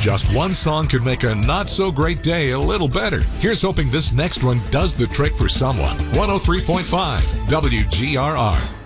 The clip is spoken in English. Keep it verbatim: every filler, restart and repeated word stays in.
Just one song could make a not-so-great day a little better. Here's hoping this next one does the trick for someone. one oh three point five W G R R.